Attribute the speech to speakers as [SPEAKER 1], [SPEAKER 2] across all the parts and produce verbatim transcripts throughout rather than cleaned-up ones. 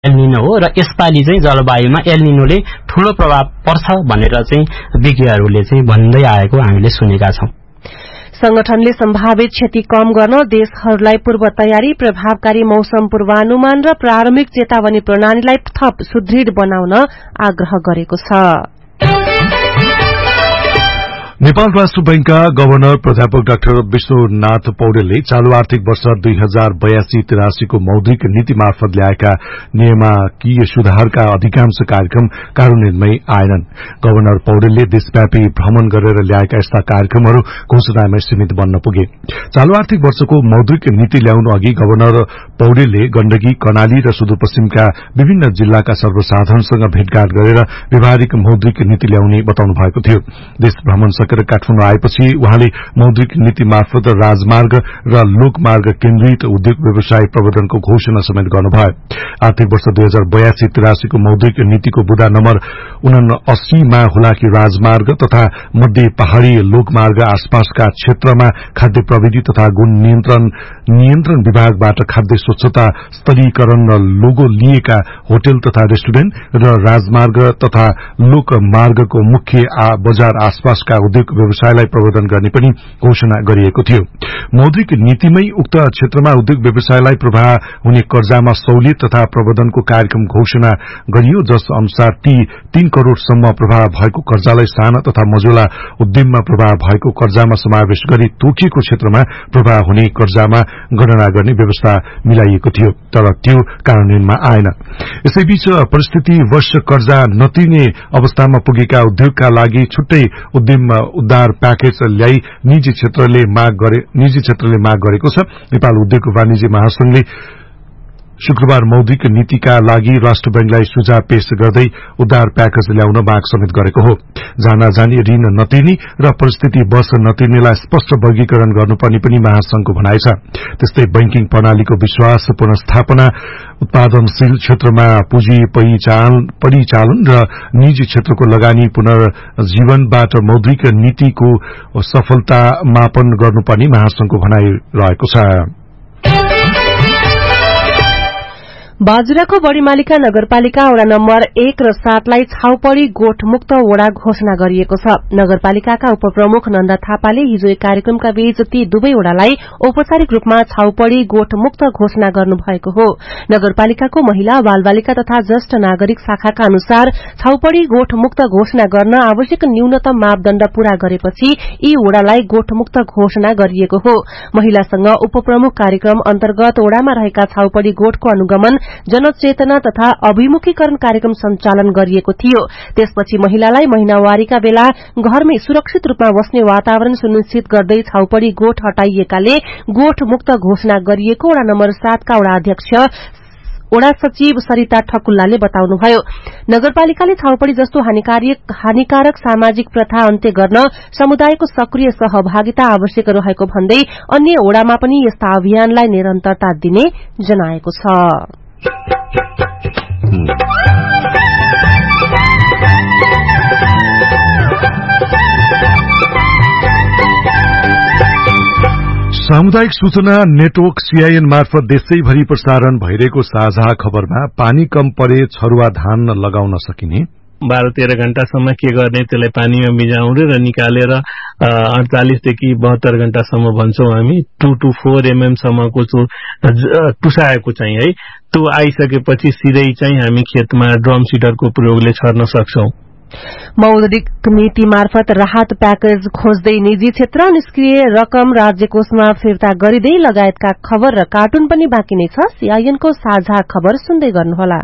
[SPEAKER 1] El Niño हो र यसपालि चाहिँ जलवायुमा एलनिनोले ठूलो प्रभाव पर्छ भनेर चाहिँ विज्ञहरूले चाहिँ भन्दै आएको हामीले सुनेका छौं।
[SPEAKER 2] संगठनले सम्भावित क्षति कम गर्न देशहरूलाई पूर्व तयारी, प्रभावकारी मौसम पूर्वानुमान र प्रारम्भिक चेतावनी प्रणालीलाई थप सुदृढ बनाउन आग्रह गरेको छ।
[SPEAKER 3] नेपाल राष्ट्र बैंकका गवर्नर प्राध्यापक डाक्टर विष्णुनाथ पौडेलले चालू आर्थिक वर्ष दुई हजार बयासी तिरासीको मौद्रिक नीति मार्फत ल्याएका नियामकीय सुधारका अधिकांश कार्यक्रम कार्यान्वयनमै आएनन्। गवर्नर पौडेलले देशव्यापी भ्रमण गरेर ल्याएका यस्ता कार्यक्रमहरू घोषणामै सीमित बन्न पुगे। चालू आर्थिक वर्षको मौद्रिक नीति ल्याउनु अघि गवर्नर पौडेलले गण्डकी, कर्णाली र सुदूरपश्चिमका विभिन्न जिल्लाका सर्वसाधारणसँग भेटघाट गरेर व्यावहारिक मौद्रिक नीति ल्याउने बताउनु भएको थियो। देश भ्रमण काठमाडौँ आएपछि उहाँले मौद्रिक नीति मार्फत राजमार्ग र लोकमार्ग केन्द्रित उद्योग व्यवसाय प्रवर्धनको घोषणा समेत गर्नुभयो। आर्थिक वर्ष दुई हजार बयासी तिरासीको मौद्रिक नीतिको बुदा नम्बर उनासीमा हुलाकी राजमार्ग तथा मध्य पहाड़ी लोकमार्ग आसपासका क्षेत्रमा खाद्य प्रविधि तथा गुण नियन्त्रण नियन्त्रण विभागबाट खाद्य स्वच्छता स्तरीकरण र लोगो लिएका होटल तथा रेस्टुरेन्ट र राजमार्ग तथा लोकमार्गको मुख्य बजार आसपासका उद्योग व्यवसायलाई प्रवर्धन गर्ने पनि घोषणा गरिएको थियो। मौद्रिक नीतिमै उक्त क्षेत्रमा उद्योग व्यवसायलाई प्रभाव हुने कर्जामा सहुलियत तथा प्रवर्धनको कार्यक्रम घोषणा गरियो, जस अनुसार ती तीन करोड़सम्म प्रभाव भएको कर्जालाई साना तथा मझौला उद्यममा प्रभाव भएको कर्जामा समावेश गरी तोकिएको क्षेत्रमा प्रभाव हुने कर्जामा गणना गर्ने व्यवस्था मिलाइएको थियो, तर त्यो कार्यान्वयनमा आएन। यसैबीच परिस्थितिवश कर्जा नतिर्ने अवस्थामा पुगेका उद्योगका लागि छुट्टै उद्यम उद्धार प्याकेज ल्याई निजी क्षेत्रले माग गरे निजी क्षेत्रले माग गरेको छ। नेपाल उद्योग वाणिज्य महासंघले शुक्रबार मौद्रिक नीतिका लागि राष्ट्र बैंकलाई सुझाव पेश गर्दै उद्धार प्याकेज ल्याउन माग समेत गरेको हो। जानाजानी ऋण नतिर्ने र परिस्थिति बस नतिर्नेलाई स्पष्ट वर्गीकरण गर्नुपर्ने पनि महासंघको भनाइ छ। त्यस्तै बैंकिङ प्रणालीको विश्वास पुनर्स्थापना, उत्पादनशील क्षेत्रमा पुँजी परिचालन र निजी क्षेत्रको लगानी पुनर्जीवनबाट मौद्रिक नीतिको सफलता मापन गर्नुपर्ने महासंघको भनाइ रहेको छ।
[SPEAKER 2] बाजुराको बढीमालिका नगरपालिका वडा नम्बर एक र सातलाई छाउपड़ी गोठमुक्त वडा घोषणा गरिएको छ। नगरपालिकाका उपप्रमुख नन्दा थापाले हिजो एक कार्यक्रमका बीच ती दुवै वडालाई औपचारिक रूपमा छाउपड़ी गोठमुक्त घोषणा गर्नुभएको हो। नगरपालिकाको महिला, बालबालिका तथा ज्येष्ठ नागरिक शाखाका अनुसार छाउपड़ी गोठमुक्त घोषणा गर्न आवश्यक न्यूनतम मापदण्ड पूरा गरेपछि यी वडालाई गोठमुक्त घोषणा गरिएको हो। महिलासँग उपप्रमुख कार्यक्रम अन्तर्गत वडामा रहेका छाउपड़ी गोठको अनुगमन, जनचेतना तथा अभिमुखीकरण कार्यक्रम सञ्चालन गरिएको थियो। त्यसपछि महिलालाई महिनावारीका बेला घरमै सुरक्षित रूपमा बस्ने वातावरण सुनिश्चित गर्दै छाउपड़ी गोठ हटाइएकाले गोठ मुक्त घोषणा गरिएको वडा नम्बर सातका वडा अध्यक्ष वडा सचिव सरिता ठकुल्लाले बताउनुभयो। नगरपालिकाले छाउपड़ी जस्तो हानिकारक सामाजिक प्रथा अन्त्य गर्न समुदायको सक्रिय सहभागिता आवश्यक रहेको भन्दै अन्य वडामा पनि यस्ता अभियानलाई निरन्तरता दिने जनाएको छ।
[SPEAKER 3] सामुदायिक सूचना नेटवर्क सीआईएन मार्फत देशैभरि प्रसारण भइरहेको साझा खबरमा पानी कम परे छरुवा धान लगाउन सकिने,
[SPEAKER 4] बाह्र तेह्र घण्टासम्म के गर्ने त्यसलाई पानीमा भिजाउने र निकालेर अडचालिसदेखि बहत्तर घण्टासम्म भन्छौं हामी। टू टू फोर एमएम सम्मको टुसाएको चाहिँ है त्यो आइसकेपछि सिधै चाहिँ हामी खेतमा ड्रम सिडरको प्रयोगले छर्न सक्छौं।
[SPEAKER 2] मौद्रिक नीति मार्फत राहत प्याकेज खोज्दै निजी क्षेत्र, निष्क्रिय रकम राज्य कोषमा फिर्ता गरिँदै लगायतका खबर र कार्टुन पनि बाँकी नै छ। सीआईएनको साझा खबर सुन्दै गर्नुहोला।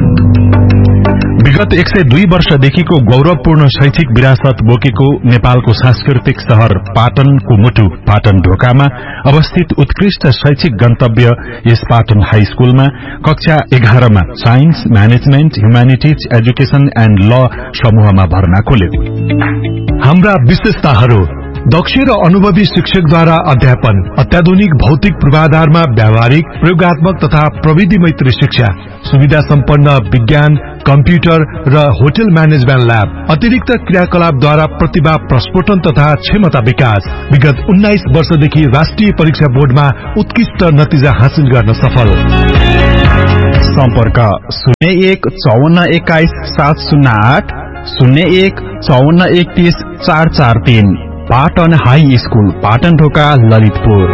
[SPEAKER 5] विगत एक सय दुई वर्षदेखिको गौरवपूर्ण शैक्षिक विरासत बोकेको नेपालको सांस्कृतिक शहर पाटनको मुटु पाटन ढोकामा अवस्थित उत्कृष्ट शैक्षिक गन्तव्य यस पाटन हाई स्कूलमा कक्षा एघारमा science, management, humanities, education and ल समूहमा भर्ना खोल्यो। हाम्रा विशेषताहरू: दक्ष र अनुभवी शिक्षकद्वारा अध्यापन, अत्याधुनिक भौतिक पूर्वाधारमा व्यावहारिक, प्रयोगात्मक तथा प्रविधि मैत्री शिक्षा, सुविधा सम्पन्न विज्ञान, कम्प्युटर र होटल म्यानेजमेन्ट ल्याब, अतिरिक्त क्रियाकलापद्वारा प्रतिभा प्रस्फोटन तथा क्षमता विकास। विगत उन्नाइस वर्षदेखि राष्ट्रिय परीक्षा बोर्डमा उत्कृष्ट नतिजा हासिल गर्न सफल। सम्पर्क शून्य एक चौवन्न एक्काइस सात शून्य आठ शून्य एक चौवन्न एकतीस चार चार तीन। पाटन हाई स्कूल पाटन ढोका ललितपुर।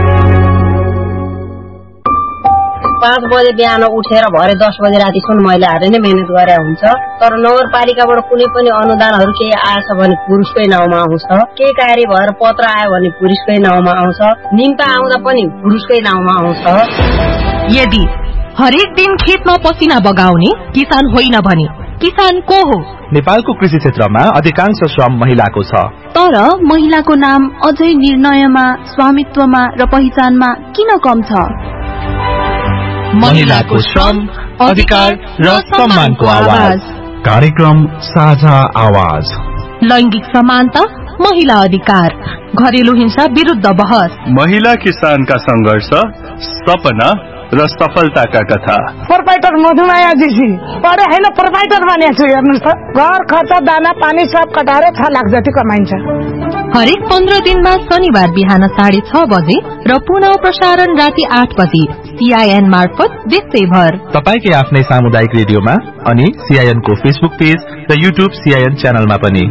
[SPEAKER 6] पाँच बजे बिहान उठेर भरे दस बजे रातिसम्म महिलाहरूले नै मेहनत गरे हुन्छ, तर नगरपालिकाबाट कुनै पनि अनुदानहरू केही आएछ भने पुरुषकै नाउँमा आउँछ, केही कार्य भएर पत्र आयो भने पुरुषकै नाउँमा आउँछ, निम्ता आउँदा पनि पुरुषकै नाउँमा आउँछ।
[SPEAKER 2] यदि हरेक दिन खेतमा पसिना बगाउने किसान होइन भने किसान को हो?
[SPEAKER 7] नेपालको कृषि क्षेत्रमा अधिकांश श्रम महिलाको छ,
[SPEAKER 8] तर महिलाको नाम अझै निर्णयमा, स्वामित्वमा र पहिचानमा किन कम छ?
[SPEAKER 7] महिलाको श्रम, अधिकार र सम्मानको आवाज।
[SPEAKER 5] कार्यक्रम साझा आवाज।
[SPEAKER 2] लैंगिक समानता, महिला अधिकार, घरेलु हिंसा विरुद्ध बहस,
[SPEAKER 9] महिला किसानका संघर्ष, सपना र सफलताका कथा।
[SPEAKER 10] प्रोपाइटर मधुमाया जीसी पढे हैन, प्रोपाइटर बनेको छु। हेर्नुस् त, घर खर्च दाना पानी सब कटाएर छ लाख जति कमाइन्छ।
[SPEAKER 2] हरेक पन्ध्र दिनमा शनिबार बिहान साढे छ बजे र पुनः प्रसारण राति आठ बजे सीआईएन मार्फत देशैभर
[SPEAKER 7] तपाईकै आफ्नै सामुदायिक रेडियोमा अनि सीआईएन को फेसबुक पेज र युट्युब सीआईएन च्यानलमा पनि।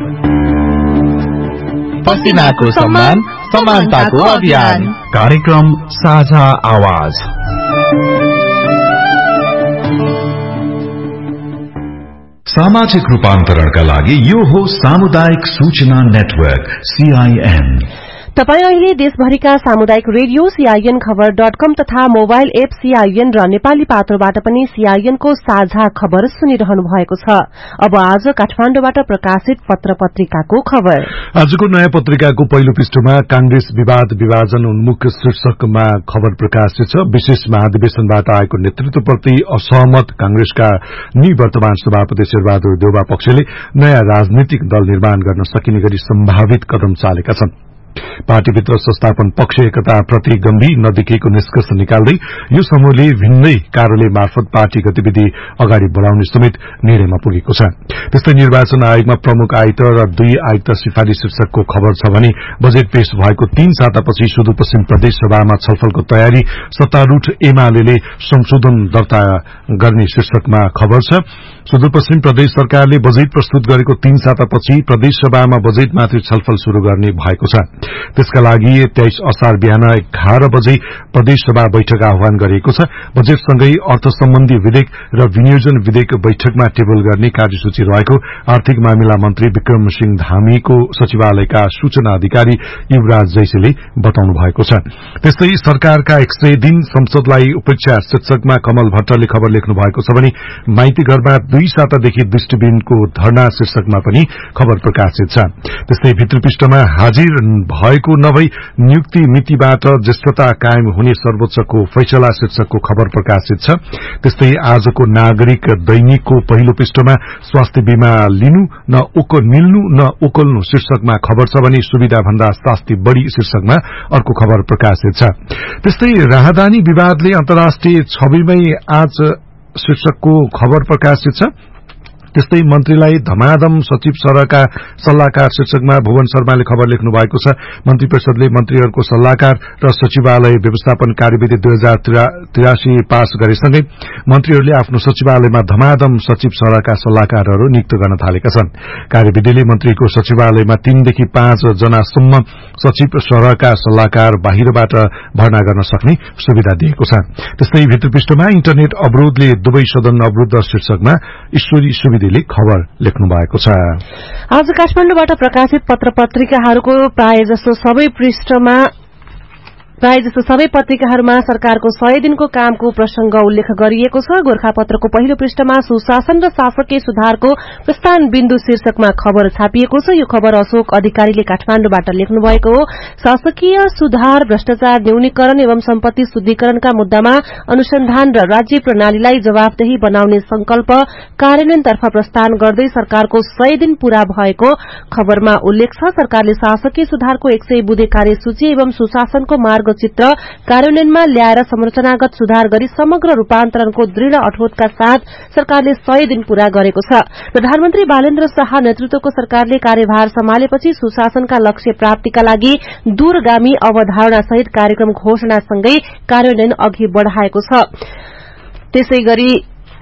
[SPEAKER 7] पसिनाको सम्मान, समानताको अभियान।
[SPEAKER 5] कार्यक्रम साझा आवाज। सामाजिक रूपान्तरणका लागि यो हो सामुदायिक सूचना नेटवर्क सीआईएन।
[SPEAKER 2] तपाई अहिले देशभरिका सामुदायिक रेडियो सीआईएन खबर डट कम तथा मोबाइल एप सीआईएन र नेपाली पात्रोबाट पनि सीआईएन को साझा खबर सुनिरहनु भएको छ। अब आज काठमाडौँबाट प्रकाशित पत्र पत्रिकाको खबर।
[SPEAKER 3] आजको नयाँ पत्रिकाको पहिलो पृष्ठमा कांग्रेस विवाद विभाजन उन्मुख शीर्षकमा खबर प्रकाशित छ। विशेष महाधिवेशनबाट आएको नेतृत्वप्रति असहमत कांग्रेसका निवर्तमान सभापति शेरबहादुर देउवा पक्षले नयाँ राजनीतिक दल निर्माण गर्न सकिने गरी सम्भावित कदम चालेका छन्। पार्टीभित्र संस्थापन पक्ष एकता प्रति गम्भीर नदेखिएको निष्कर्ष निकाल्दै यो समूहले भिन्नै कार्यालय मार्फत पार्टी गतिविधि अगाडि बढ़ाउने समेत निर्णयमा पुगेको छ। त्यस्तै निर्वाचन आयोगमा प्रमुख आयुक्त र दुई आयुक्त सिफारिश शीर्षकको खबर छ भने बजेट पेश भएको तीन सातापछि सुदूरपश्चिम प्रदेश सभामा छलफलको तयारी, सत्तारूढ़ एमाले संशोधन दर्ता गर्ने शीर्षकमा खबर छ। सुदूरपश्चिम प्रदेश सरकारले बजेट प्रस्तुत गरेको तीन सातापछि प्रदेश सभामा बजेटमाथि छलफल शुरू गर्ने भएको छ। त्यसका लागि तेइस असार बिहान एघार बजे प्रदेश सभा बैठक आह्वान गरिएको छ। बजेटसँगै अर्थ सम्बन्धी विधेयक र विनियोजन विधेयक बैठकमा टेबल गर्ने कार्यसूची रहेको आर्थिक मामिला मन्त्री विक्रम सिंह धामीको सचिवालयका सूचना अधिकारी युवराज जैसीले बताउनु भएको छ। त्यस्तै सरकारका एक सय दिन संसदलाई उपेक्षा शीर्षकमा कमल भट्टले खबर लेख्नु भएको छ भने माइती घरमा दुई सातादेखि दृष्टिबिनको धरना शीर्षकमा पनि खबर प्रकाशित छ। त्यस्तै भित्र पृष्ठमा हाजिर भएको नभई नियुक्ति मितिबाट ज्येष्ठता कायम हुने सर्वोच्चको फैसला शीर्षकको खबर प्रकाशित छ। त्यस्तै आजको नागरिक दैनिकको पहिलो पृष्ठमा स्वास्थ्य बीमा लिनु न उक मिल्नु न उकल्नु शीर्षकमा खबर छ भने सुविधा भन्दा शास्ति बढ़ी शीर्षकमा अर्को खबर प्रकाशित छ। त्यस्तै राहदानी विवादले अन्तर्राष्ट्रिय छविमै आज शीर्षकको खबर प्रकाशित छ। त्यस्तै मन्त्रीलाई धमाधम सचिव सरहका सल्लाहकार शीर्षकमा भुवन शर्माले खबर लेख्नु भएको छ। मन्त्री परिषदले मन्त्रीहरूको सल्लाहकार र सचिवालय व्यवस्थापन कार्यविधि दुई हजार त्रियासी पास गरेसँगै मन्त्रीहरूले आफ्नो सचिवालयमा धमाधम सचिव सरहका सल्लाहकारहरू नियुक्त गर्न थालेका छन्। कार्यविधिले मन्त्रीको सचिवालयमा तीनदेखि पाँच जनासम्म सचिव सरहका सल्लाहकार बाहिरबाट भर्ना गर्न सक्ने सुविधा दिएको छ। त्यस्तै भित्र पृष्ठमा इन्टरनेट अवरोधले दुवै सदन अवरुद्ध शीर्षकमा ईश्वरी सुविधिले खबर लेख्नु भएको छ।
[SPEAKER 2] आज काठमाडौँबाट प्रकाशित पत्र पत्रिकाहरूको प्राय जसो सबै पृष्ठमा प्राय जस्तो सबै पत्रिकाहरूमा सरकारको सय दिनको कामको प्रसंग उल्लेख गरिएको छ। गोरखापत्रको पहिलो पृष्ठमा सुशासन र शासकीय सुधारको प्रस्थान बिन्दु शीर्षकमा खबर छापिएको छ। यो खबर अशोक अधिकारीले काठमाडौँबाट लेख्नु भएको हो। शासकीय सुधार, भ्रष्टाचार न्यूनीकरण एवं सम्पत्ति शुद्धिकरणका मुद्दामा अनुसन्धान र राज्य प्रणालीलाई जवाफदेही बनाउने संकल्प कार्यान्वयनतर्फ प्रस्थान गर्दै सरकारको सय दिन पूरा भएको खबरमा उल्लेख छ। सरकारले शासकीय सुधारको एक सय बुँदे कार्यसूची एवं सुशासनको मार्ग चित्र कार्यान्वयनमा ल्याएर संरचनागत सुधार गरी समग्र रूपान्तरणको दृढ़ अठोटका साथ सरकारले सय दिन पूरा गरेको छ। प्रधानमन्त्री बालेन्द्र शाह नेतृत्वको सरकारले कार्यभार सम्हालेपछि सुशासनका लक्ष्य प्राप्तिका लागि दूरगामी अवधारणा सहित कार्यक्रम घोषणासँगै कार्यान्वयन अघि बढ़ाएको छ। त्यसैगरी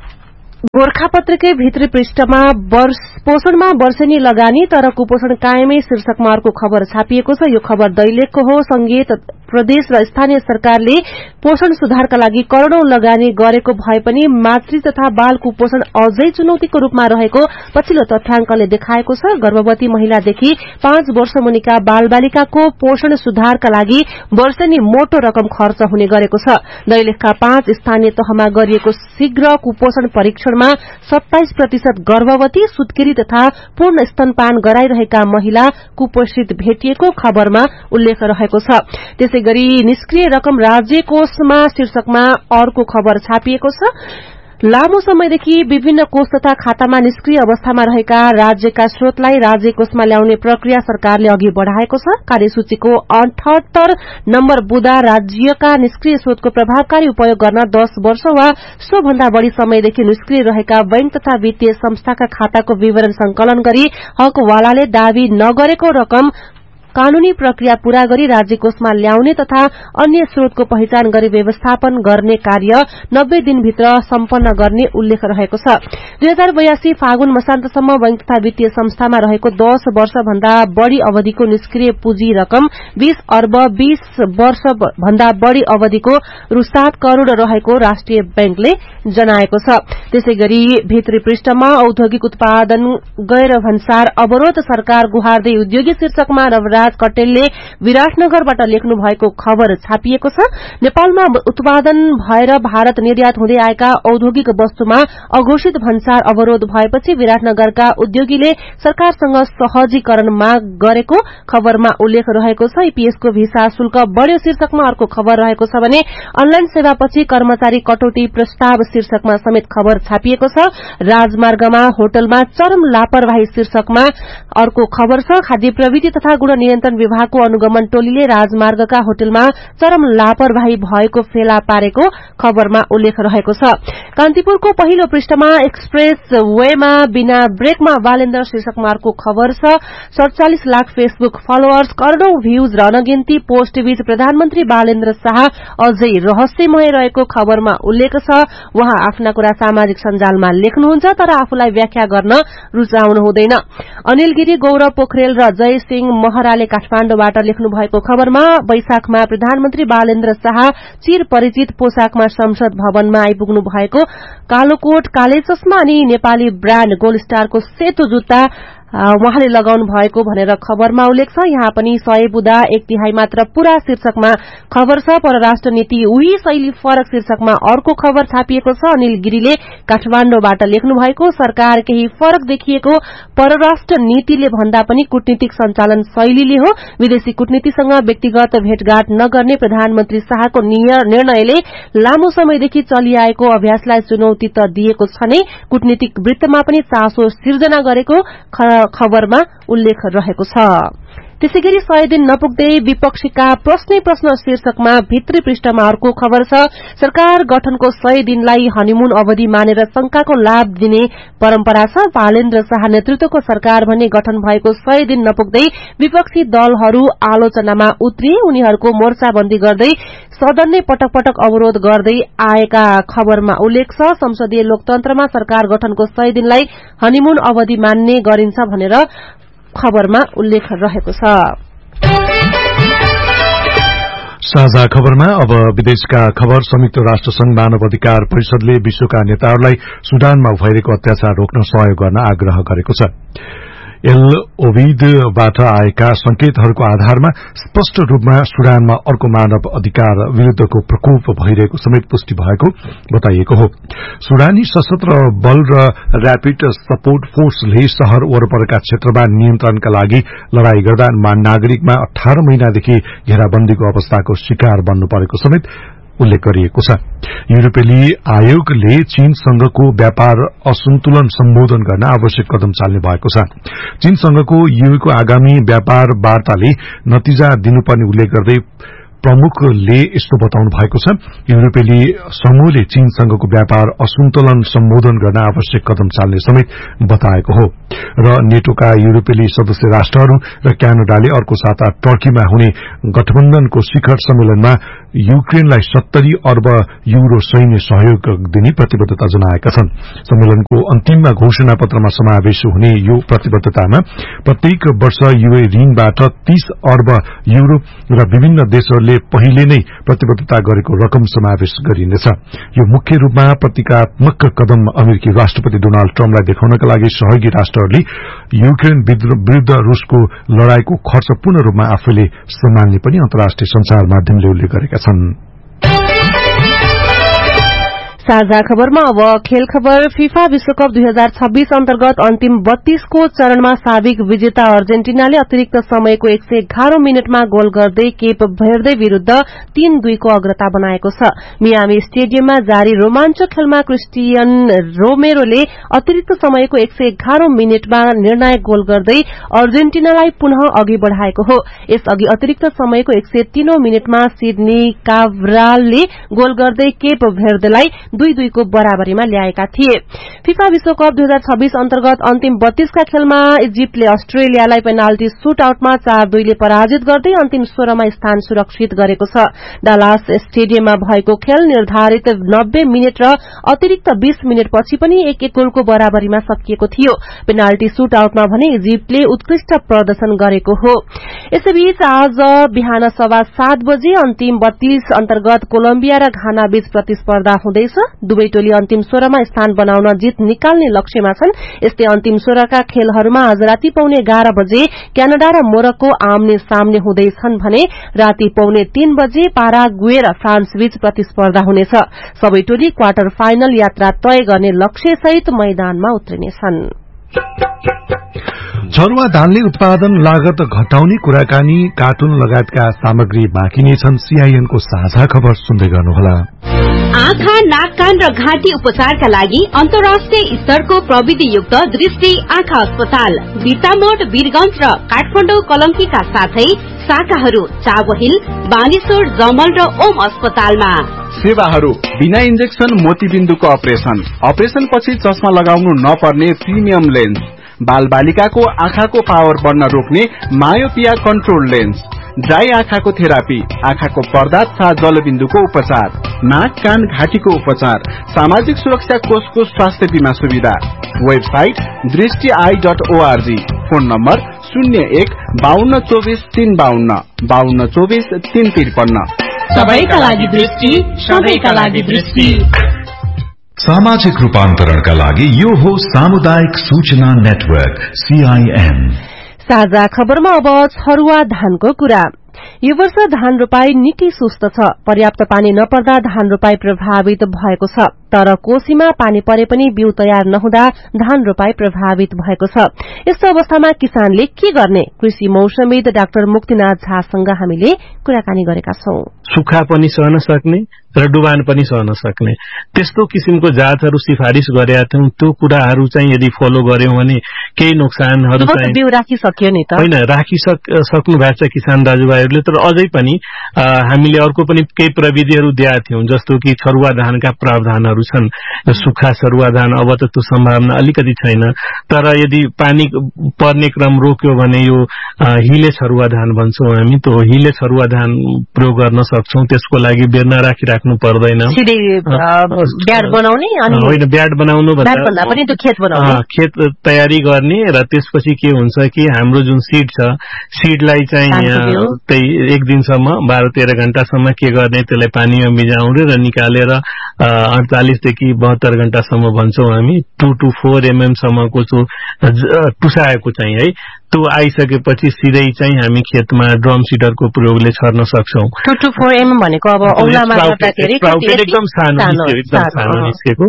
[SPEAKER 2] गोरखापत्रकै भित्री पृष्ठमा पोषणमा वर्षेनी लगानी तर कुपोषण कायमै शीर्षकमा अर्को खबर छापिएको छ। यो खबर दैलेखको हो। संघीय प्रदेश र स्थानीय सरकारले पोषण सुधारका लागि करोड़ौं लगानी गरेको भए पनि मातृ तथा बाल कुपोषण अझै चुनौतीको रूपमा रहेको पछिल्लो तथ्याङ्कले देखाएको छ। गर्भवती महिलादेखि पाँच वर्ष मुनिका बालबालिकाको पोषण सुधारका लागि वर्षेनी मोटो रकम खर्च हुने गरेको छ। दैलेखका पाँच स्थानीय तहमा गरिएको शीघ्र कुपोषण परीक्षणमा सत्ताइस प्रतिशत गर्भवती, सुत्केरी तथा पूर्ण स्तनपान गराइरहेका महिला कुपोषित भेटिएको खबरमा उल्लेख रहेको छ। त्यसैगरी निष्क्रिय रकम राज्य कोषमा शीर्षकमा अर्को खबर छापिएको छ। लामो समयदेखि विभिन्न कोष तथा खातामा निष्क्रिय अवस्थामा रहेका राज्यका स्रोतलाई राज्य कोषमा ल्याउने प्रक्रिया सरकारले अघि बढ़ाएको छ। कार्यसूचीको अठहत्तर नम्बर बुँदा राज्यका निष्क्रिय स्रोतको प्रभावकारी उपयोग गर्न दस वर्ष वा सो भन्दा बढ़ी समयदेखि निष्क्रिय रहेका बैंक तथा वित्तीय संस्थाका खाताको विवरण संकलन गरी हकवालाले दावी नगरेको रकम कानूनी प्रक्रिया पूरा गरी राज्य कोषमा ल्याउने तथा अन्य स्रोतको पहिचान गरी व्यवस्थापन गर्ने कार्य नब्बे दिनभित्र सम्पन्न गर्ने उल्लेख रहेको छ। दुई हजार बयासी फागुन मसान्तसम्म बैंक तथा वित्तीय संस्थामा रहेको दस वर्ष भन्दा बढ़ी अवधिको निष्क्रिय पुँजी रकम बीस अर्ब बीस वर्ष भन्दा बढ़ी अवधिको रु सात करोड़ रहेको राष्ट्रिय बैंकले जनाएको छ। त्यसैगरी भित्री पृष्ठमा औद्योगिक उत्पादन गैर भन्सार अवरोध सरकार गुहार्दै उद्योगी शीर्षकमा नवराज कटेलले विराटनगरबाट लेख्नु भएको खबर छापिएको छ। नेपालमा उत्पादन भएर भारत निर्यात हुँदै आएका औद्योगिक वस्तुमा अघोषित भन्सार अवरोध भएपछि विराटनगरका उद्योगीले सरकारसँग सहजीकरण माग गरेको खबरमा उल्लेख रहेको छ। ईपीएसको भिसा शुल्क बढ़्यो शीर्षकमा अर्को खबर रहेको छ भने अनलाइन सेवापछि कर्मचारी कटौती प्रस्ताव शीर्षकमा समेत खबर छापिएको छ। राजमार्गमा होटलमा चरम लापरवाही शीर्षकमा अर्को खबर छ। खाद्य प्रविधि तथा गुण नियन्त्रण विभागको अनुगमन टोलीले राजमार्गका होटलमा चरम लापरवाही भएको फेला पारेको खबरमा उल्लेख रहेको छ। कान्तिपुरको पहिलो पृष्ठमा एक्सप्रेस वेमा बिना ब्रेकमा बालेन्द्र शीर्षकमा अर्को खबर छ। सड़चालिस लाख फेसबुक फलोअर्स, करोड़ौं भ्यूज र अनगिन्ती पोस्ट बीच प्रधानमन्त्री बालेन्द्र शाह अझै रहस्यमय रहेको खबरमा उल्लेख छ। उहाँ आफ्ना कुरा सामाजिक सञ्जालमा लेख्नुहुन्छ तर आफूलाई व्याख्या गर्न रुचाउनु हुँदैन। अनिल गिरी, गौरव पोखरेल र जय सिंह महराले काठमाण्डुबाट लेख्नु भएको खबरमा वैशाखमा प्रधानमन्त्री बालेन्द्र शाह चिर परिचित पोशाकमा संसद भवनमा आइपुग्नु भएको, कालो कोट, काले चस्मा अनि नेपाली ब्राण्ड गोल्ड स्टारको सेतो जुत्ता उहाँले लगाउनु भएको भनेर खबरमा उल्लेख छ। यहाँ पनि सय बुदा एक तिहाई मात्र पूरा शीर्षकमा खबर छ। परराष्ट्र नीति उही शैली फरक शीर्षकमा अर्को खबर छापिएको छ। अनिल गिरीले काठमाण्डुबाट लेख्नु भएको, सरकार केही फरक देखिएको परराष्ट्र नीतिले भन्दा पनि कूटनीतिक सञ्चालन शैलीले हो। विदेशी कूटनीतिसँग व्यक्तिगत भेटघाट नगर्ने प्रधानमन्त्री शाहको निर्णयले लामो समयदेखि चलिआएको अभ्यासलाई चुनौती त दिएको छ नै, कूटनीतिक वृत्तमा पनि चासो सिर्जना गरेको खबरमा उल्लेख रहेको छ। त्यसैगरी सय दिन नपुग्दै विपक्षीका प्रश्नै प्रश्न शीर्षकमा भित्री पृष्ठमा अर्को खबर छ। सरकार गठनको सय दिनलाई हनीमून अवधि मानेर शंकाको लाभ दिने परम्परा छ। बालेन्द्र शाह नेतृत्वको सरकार भने गठन भएको सय दिन नपुग्दै विपक्षी दलहरू आलोचनामा उत्रिए। उनीहरूको मोर्चाबन्दी गर्दै सदन नै पटक पटक अवरोध गर्दै आएका खबरमा उल्लेख छ। संसदीय लोकतन्त्रमा सरकार गठनको सय दिनलाई हनीमून अवधि मान्ने गरिन्छ भनेर खबरमा उल्लेख रहेको छ।
[SPEAKER 3] साझा खबरमा अब विदेशका खबर। संयुक्त राष्ट्र संघ मानव अधिकार परिषदले विश्वका नेताहरूलाई सुडानमा भइरहेको अत्याचार रोक्न सहयोग गर्न आग्रह गरेको छ। एल ओभिडबाट आएका संकेतहरूको आधारमा स्पष्ट रूपमा सुडानमा अर्को मानव अधिकार विरूद्धको प्रकोप भइरहेको समेत पुष्टि भएको बताइएको हो। सुडानी सशस्त्र बल र र्यापिड सपोर्ट फोर्सले शहर वरपरका क्षेत्रमा नियन्त्रणका लागि लड़ाई गर्दा नागरिकमा अठार महिनादेखि घेराबन्दीको अवस्थाको शिकार बन्नु परेको समेत उल्लेख गरिएको छ। युरोपेली आयोगले चीनसँगको व्यापार असन्तुलन सम्बोधन गर्न आवश्यक कदम चाल्ने भएको छ। चीनसँगको यूको आगामी व्यापार वार्ताले नतिजा दिनुपर्ने उल्लेख गर्दै प्रमुखले यस्तो बताउनु भएको छ। युरोपेली समूहले चीनसँगको व्यापार असन्तुलन सम्बोधन गर्न आवश्यक कदम चाल्ने समेत बताएको हो र नेटोका युरोपेली सदस्य राष्ट्रहरू र क्यानाडाले अर्को साता टर्कीमा हुने गठबन्धनको शिखर सम्मेलनमा युक्रेनलाई सत्तरी अर्ब युरो सैन्य सहयोग दिने प्रतिबद्धता जनाएका छन्। सम्मेलनको अन्तिममा घोषणा पत्रमा समावेश हुने यो प्रतिबद्धतामा प्रत्येक वर्ष युए ऋणबाट तीस अर्ब युरो र विभिन्न देशहरूले पहिले नै प्रतिबद्धता गरेको रकम समावेश गरिनेछ। यो मुख्य रूपमा प्रतीकात्मक कदम अमेरिकी राष्ट्रपति डोनाल्ड ट्रम्पलाई देखाउनका लागि सहयोगी राष्ट्रहरूले युक्रेन विरूद्ध रूसको लड़ाईको खर्च पूर्ण रूपमा आफैले सम्हाल्ने पनि अन्तर्राष्ट्रिय संचार माध्यमले उल्लेख गरेका छन्।
[SPEAKER 2] साझा खबरमा अब खेल खबर। फिफा विश्वकप दुई हजार छब्बीस अन्तर्गत अन्तिम बत्तीसको चरणमा साबिक विजेता अर्जेन्टिनाले अतिरिक्त समयको एक सय एघार मिनटमा गोल गर्दै केप भेर्दे विरूद्ध तीन दुईको अग्रता बनाएको छ। मियामी स्टेडियममा जारी रोमाञ्चक खेलमा क्रिस्टियन रोमेरोले अतिरिक्त समयको एक सय एघार मिनटमा निर्णायक गोल गर्दै अर्जेन्टिनालाई पुनः अघि बढ़ाएको हो। यसअघि अतिरिक्त समयको एक सय तीनौं मिनटमा सिडनी काभ्रालले गोल गर्दै केप भेर्देलाई दुई दुईको बराबरीमा ल्याएका थिए। फिफा विश्वकप दुई हजार छब्बीस अन्तर्गत अन्तिम बत्तीसका खेलमा इजिप्टले अस्ट्रेलियालाई पेनाल्टी शूट आउटमा चार दुईले पराजित गर्दै अन्तिम सोह्रमा स्थान सुरक्षित गरेको छ। डालास स्टेडियममा भएको खेल निर्धारित नब्बे मिनट र अतिरिक्त बीस मिनटपछि पनि एक एक गोलको बराबरीमा सकिएको थियो। पेनाल्टी शूट आउटमा भने इजिप्टले उत्कृष्ट प्रदर्शन गरेको हो। यसैबीच आज बिहान सवा सात बजे अन्तिम बत्तीस अन्तर्गत कोलम्बिया र घाना बीच प्रतिस्पर्धा हुँदैछ। दुवै टोली अन्तिम सोह्रमा स्थान बनाउन जित निकाल्ने लक्ष्यमा छन्। यस्तै अन्तिम सोह्रका खेलहरूमा आज राति पौने एघार बजे क्यानाडा र मोरक्को आम्ने सामने हुँदैछन् भने राति पौने तीन बजे पाराग्वे र फ्रान्स बीच प्रतिस्पर्धा हुनेछ। सबै टोली क्वार्टर फाइनल यात्रा तय गर्ने लक्ष्यसहित मैदानमा उत्रिनेछन्।
[SPEAKER 3] छरुवा धानले उत्पादन लागत घटाउने कुराकानी कार्टुन लगायतका सामग्री बाँकी नै छन्। सीआईएनको साझा खबर सुन्दै गर्नुहोला।
[SPEAKER 11] आँखा, नाक, कान र घाँटी उपचारका लागि अन्तर्राष्ट्रिय स्तरको प्रविधियुक्त दृष्टि आँखा अस्पताल बिर्तामोड, वीरगंज र काठमाडौँ कलंकीका साथै शाखाहरू चावहिल, बानेश्वर, जमल र ओम अस्पतालमा।
[SPEAKER 12] सेवाहरू बिना इन्जेक्सन मोतीबिन्दुको अपरेशन, अपरेशन पछि चस्मा लगाउनु नपर्ने प्रिमियम लेन्स, बाल बालिकाको आँखाको पावर बढ्न रोक्ने मायोपिया कन्ट्रोल लेन्स, ड्राई आँखाको थेरापी, आँखाको पर्दा तथा जलबिन्दुको उपचार, नाक, कान, घाँटीको उपचार, सामाजिक सुरक्षा कोषको स्वास्थ्य बीमा सुविधा। वेबसाइट दृष्टि I dot ORG. Phone number शून्य एक बाहन्न चौबिस तीन बाहन्न बाहन्न चौबिस तीन त्रिपन्न।
[SPEAKER 11] सबैका लागि दृष्टि, सबैका लागि दृष्टि।
[SPEAKER 5] सामाजिक रूपान्तरणका लागि यो हो सामुदायिक सूचना नेटवर्क सीआईएन।
[SPEAKER 2] साझा खबरमा अब छरुवा धानको कुरा। यो वर्ष धान रोपाई निकै सुस्त छ। पर्याप्त पानी नपर्दा धान रोपाई प्रभावित भएको छ। तर कोशीमा पानी परे पनि बिउ तयार नहुँदा धान रोपाई प्रभावित भएको छ। यस्तो अवस्थामा किसानले के गर्ने? कृषि मौसमविद डाक्टर मुक्तिनाथ झासँग हामीले कुराकानी गरेका छौं।
[SPEAKER 4] सुक्खा पनि सहन सक्ने र डुबान पनि सहन सक्ने त्यस्तो किसिमको जातहरू सिफारिश गरेका थियौं। त्यो कुराहरू चाहिँ यदि फलो गर्यौं भने केही नोक्सानहरू चाहिँ
[SPEAKER 2] बिउ राखिसक्यो नि त,
[SPEAKER 4] होइन राखिसक्नु भएको छ किसान दाजुभाइहरूले। तर अझै पनि हामीले अर्को पनि केही प्रविधिहरू दिएका थियौं, जस्तो कि छरुवा धानका प्रावधानहरू छन्। सुक्खा छरुवा धान अब त त्यो सम्भावना अलिकति छैन, तर यदि पानी पर्ने क्रम रोक्यो भने यो हिले छरुवा धान भन्छौं हामी, त्यो हिले छरुवा धान प्रयोग गर्न सक्छौं। त्यसको लागि बेर्ना राखिराख्नु पर्दैन।
[SPEAKER 2] ब्याड बनाउने
[SPEAKER 4] होइन, ब्याड बनाउनु भन्दा
[SPEAKER 2] पनि त्यो खेत बनाउने,
[SPEAKER 4] खेत तयारी गर्ने। र त्यसपछि के हुन्छ कि हाम्रो जुन सिड छ, सिडलाई चाहिँ एक दिनसम्म बाह्र तेह्र घण्टासम्म के गर्ने, त्यसलाई पानीमा भिजाउने र निकालेर अडचालिसदेखि बहत्तर घण्टासम्म भन्छौं हामी। टू टू फोर एमएम सम्मको टुसाएको चाहिँ है, त्यो आइसकेपछि सिधै चाहिँ हामी खेतमा ड्रम सिडरको प्रयोगले छर्न सक्छौं।
[SPEAKER 2] टू टू फोर एमएम भनेको अब औलामा गर्दाखेरि
[SPEAKER 4] एकदम सानो एकदम सानो निस्केको,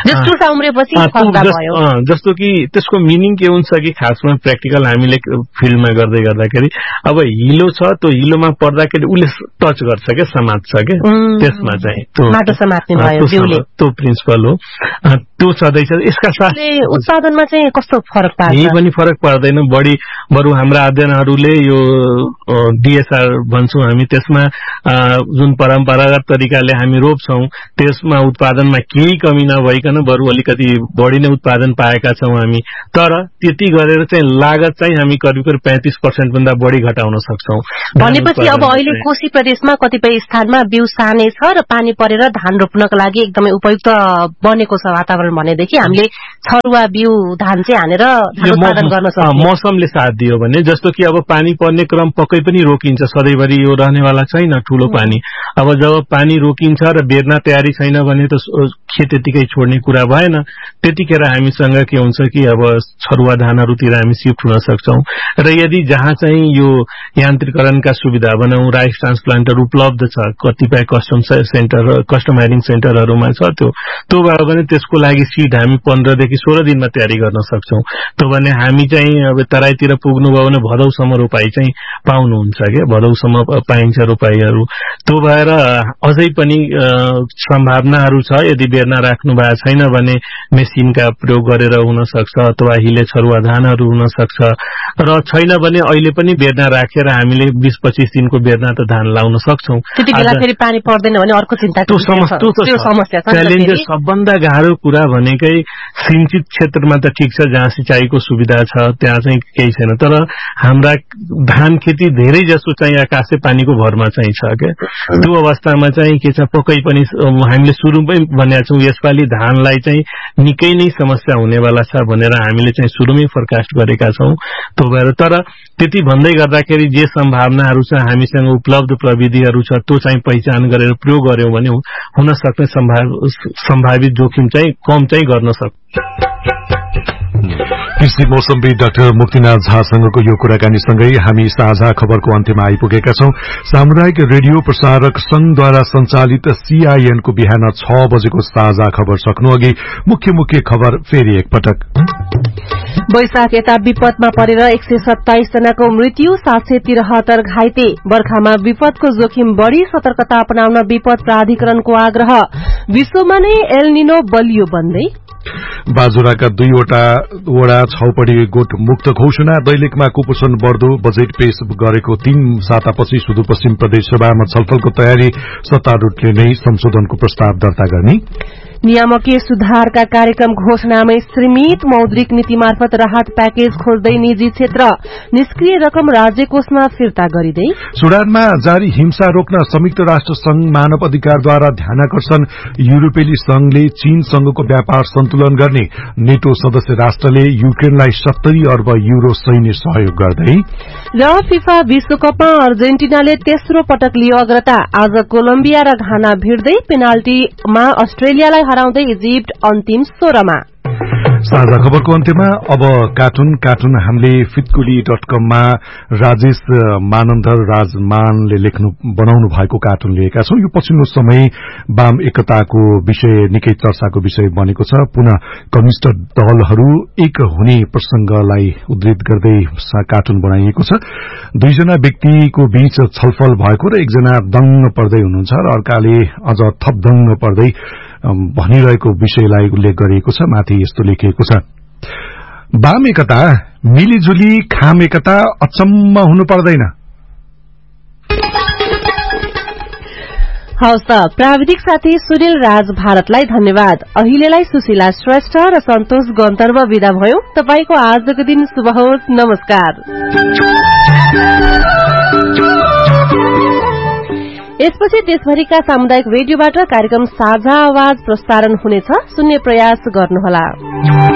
[SPEAKER 4] जस्तो कि त्यसको मिनिङ के हुन्छ कि खासमा प्र्याक्टिकल हामीले फिल्डमा गर्दै गर्दाखेरि अब हिलो छ, त्यो हिलोमा पर्दाखेरि उसले टच गर्छ क्या, समात्छ क्या, त्यसमा चाहिँ त्यो प्रिन्सिपल हो। त्यो छँदैछ। यसका साथै
[SPEAKER 2] उत्पादनमा चाहिँ कस्तो फरक पार्छ?
[SPEAKER 4] यही पनि फरक पर्दैन, बढी बरु हाम्रा अध्ययनहरूले यो डीएसआर भन्छौँ हामी, त्यसमा जुन परम्परागत तरिकाले हामी रोप्छौँ त्यसमा उत्पादनमा केही कमी नभइकन बरु अलिकति बढी नै उत्पादन पाएका छौँ हामी। तर त्यति गरेर चाहिँ लागत चाहिँ हामी करिब करिब पैंतीस पर्सेंट भन्दा बढी घटाउन सक्छौं।
[SPEAKER 2] भनेपछि अब अहिले कोशी प्रदेशमा कतिपय स्थानमा बिउ सानै छ र पानी परेर धान रोप्नको लागि एकदमै उपयुक्त बनेको छ वातावरण भनेदेखि हामीले छरुवा बिउ धान चाहिँ हानेर धान उत्पादन गर्न सक्छौं।
[SPEAKER 4] मौसमले साथ दियो भने, जस्तो कि अब पानी पर्ने क्रम पक्कै पनि रोकिन्छ, सधैँभरि यो रहनेवाला छैन ठूलो पानी। अब जब पानी रोकिन्छ र बेर्ना तयारी छैन भने त खेत त्यतिकै छोड्ने कुरा भएन। त्यतिखेर हामीसँग के हुन्छ कि अब छरुवा धानहरूतिर हामी शिफ्ट हुन सक्छौं। र यदि जहाँ चाहिँ यो यान्त्रिकरणका सुविधा भनौं राइस ट्रान्सप्लान्टर उपलब्ध छ, कतिपय कस्टम सेन्टर कस्टमाइजिङ सेन्टरहरूमा छ, त्यो त्यो भयो भने त्यसको लागि सिड हामी पन्ध्र देखि सोह्र दिनमा तयारी गर्न सक्छौं। त्यो भने हामी चाहिँ अब तराईतिर पुग्नुभयो भने भदौसम्म रोपाई चाहिँ पाउनुहुन्छ के, भदौसम्म पाइन्छ रोपाईहरू। त्यो भएर अझै पनि सम्भावनाहरू छ। यदि बेर्ना राख्नु भएको छैन भने मेसिनका प्रयोग गरेर हुन सक्छ, अथवा हिले छरुवा धानहरू हुन सक्छ। र छैन भने अहिले पनि बेर्ना राखेर हामीले बीस पच्चीस दिनको बेर्ना त धान लाउन सक्छौं।
[SPEAKER 2] त्यतिबेला फेरि पानी पर्दैन भने अर्को चिन्ता
[SPEAKER 4] त्यो समस्या छ। च्यालेन्ज सबभन्दा गाह्रो कुरा भनेकै सिंचित क्षेत्रमा त ठिक छ, जहाँ सिंचाईको सुविधा छ त्यहाँ चाहिँ केही छैन। तर हाम्रा धान खेती धेरै जसो चाहिँ आकाशे पानीको भरमा चाहिँ छ के। त्यो अवस्थामा चाहिँ के छ, पक्कै पनि हामीले सुरुमै भनेका छौं यसपालि धानलाई चाहिँ निकै नै समस्या हुनेवाला छ भनेर हामीले चाहिँ सुरुमै फोरकास्ट गरेका छौं। त्यो भएर तर त्यति भन्दै गर्दाखेरि जे सम्भावनाहरू छ, हामीसँग उपलब्ध प्रविधिहरू छ, त्यो चाहिँ पहिचान गरेर प्रयोग गर्यौं भने हुन सक्ने सम्भावित जोखिम चाहिँ कम चाहिँ गर्न सक्छ।
[SPEAKER 3] कृषि मौसमविद डाक्टर मुक्तिनाथ झासँगको यो कुराकानीसँगै हामी साझा खबरको अन्त्यमा आइपुगेका छौं। सामुदायिक रेडियो प्रसारक संघद्वारा संचालित सीआईएनको बिहान छ बजेको साझा खबर सक्नु अघि मुख्य मुख्य खबर फेरि एकपटक।
[SPEAKER 2] वैशाख यता विपदमा परेर एक सय सत्ताइस जनाको मृत्यु, सात सय तिरहत्तर घाइते। बर्खामा विपदको जोखिम बढ़ी, सतर्कता अपनाउन विपद प्राधिकरणको आग्रह। विश्वमा नै एल निनो बलियो बन्दै।
[SPEAKER 3] बाजुराका दुईवटा वडा छौपडी गोठ मुक्त घोषणा। दैलेखमा कुपोषण बढ्दो, बजेट पेश गरेको तीन सातापछि सुदूरपश्चिम प्रदेश सभामा छलफलको तयारी, सत्तारूढले नै संशोधनको प्रस्ताव दर्ता गर्ने।
[SPEAKER 2] नियामकीय सुधारका कार्यक्रम घोषणामै सीमित, मौद्रिक नीति मार्फत राहत प्याकेज खोज्दै निजी क्षेत्र, निष्क्रिय रकम राज्य कोषमा फिर्ता गरिँदै।
[SPEAKER 3] सुडानमा जारी हिंसा रोक्न संयुक्त राष्ट्र संघ मानव अधिकारद्वारा ध्यानाकर्षण। युरोपेली संघले चीनसँगको व्यापार सन्तुलन गर्ने। नेटो सदस्य राष्ट्रले युक्रेनलाई सत्तरी अर्ब युरो सैन्य सहयोग गर्दै।
[SPEAKER 2] र फिफा विश्वकपमा अर्जेन्टिनाले तेस्रो पटक लियो अग्रता। आज कोलम्बिया र घाना भिड्दै, पेनाल्टीमा अस्ट्रेलियालाई हराउँदै इजिप्ट अन्तिम सोह्रमा।
[SPEAKER 3] साझा खबरको अन्त्यमा अब कार्टुन कार्टुन हामीले फितकुली डट कममा राजेश मानन्दर राजमानले लेख्नु बनाउनु भएको कार्टुन लिएका छौं। यो पछिल्लो समय वाम एकताको विषय निकै चर्चाको विषय बनेको छ। पुनः कम्युनिष्ट दलहरू एक हुने प्रसंगलाई उद्धृत गर्दै कार्टुन बनाइएको छ। दुईजना व्यक्तिको बीच छलफल भएको र एकजना दङ्ग पर्दै हुनुहुन्छ र अर्काले अझ थप दङ्ग पर्दै भनिरहेको विषयलाई उल्लेख गरिएको छ। माथि यस्तो लेखिएको छ, वाम एकता मिलिजुली, खाम एकता अचम्म हुनु पर्दैन।
[SPEAKER 2] हवस् त, प्राविधिक साथी सुनिल राज भारतलाई धन्यवाद। अहिलेलाई सुशीला श्रेष्ठ र सन्तोष गन्तर्व विदा भयो। तपाईको आजको दिन शुभ होस्। नमस्कार। यसपछि देशभरिका सामुदायिक रेडियोबाट कार्यक्रम साझा आवाज प्रसारण हुनेछ। सुन्ने प्रयास गर्नुहोला।